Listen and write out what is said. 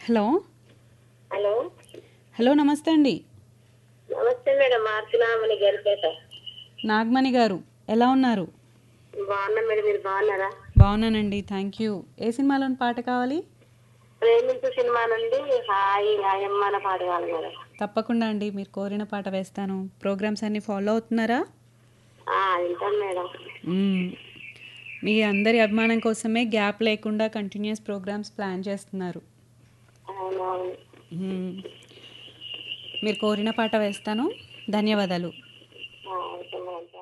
Hello. Hello. Hello నమస్తే అండి. నమస్తే మేడం, మార్చినామని గరిపేట. నాగమణి గారు ఎలా ఉన్నారు? బాగున్నా మేడం, మీరు బాగున్నారా? బాగున్నానండి, థ్యాంక్ యూ. ఏ సినిమాలోని పాట కావాలి? ప్రేమించు సినిమా నుండి హాయి హాయమ్మ అన్న పాట కావాలి మేడం. తప్పకుండా అండి, మీరు కోరిన పాట వేస్తాను. ప్రోగ్రామ్స్ అన్నీ ఫాలో అవుతున్నారా? వింటాను మేడం. మ్మ్. మీ అందరి అభిమానం కోసమే గ్యాప్ లేకుండా కంటిన్యూస్ ప్రోగ్రామ్స్ ప్లాన్ చేస్తున్నారు. అవునవును. మ్మ్. మీరు కోరిన పాట వేస్తాను. ధన్యవాదాలు. Okay madam.